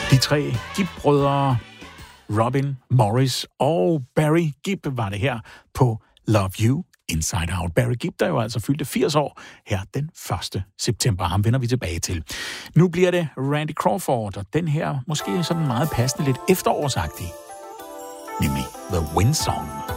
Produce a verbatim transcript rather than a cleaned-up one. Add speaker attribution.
Speaker 1: De tre Gibb-brødre, Robin, Morris og Barry Gibb, var det her på Love You Inside Out. Barry Gibb, der jo altså fyldte firs år her den første september. Ham vender vi tilbage til. Nu bliver det Randy Crawford, og den her måske sådan meget passende lidt efterårsagtig, nemlig The Wind Song.